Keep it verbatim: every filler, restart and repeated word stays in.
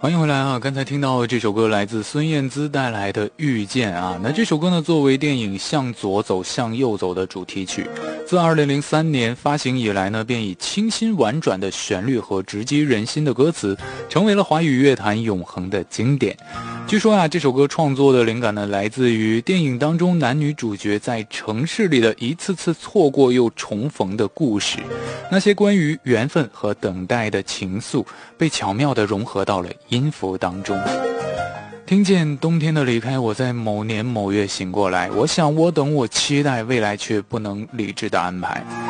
欢迎回来啊！刚才听到这首歌来自孙燕姿带来的《遇见》啊，那这首歌呢作为电影《向左走，向右走》的主题曲，自二零零三年发行以来呢，便以清新婉转的旋律和直击人心的歌词，成为了华语乐坛永恒的经典。据说啊，这首歌创作的灵感呢，来自于电影当中男女主角在城市里的一次次错过又重逢的故事，那些关于缘分和等待的情愫，被巧妙地融合到了音符当中。听见冬天的离开，我在某年某月醒过来，我想我等我期待未来，却不能理智的安排。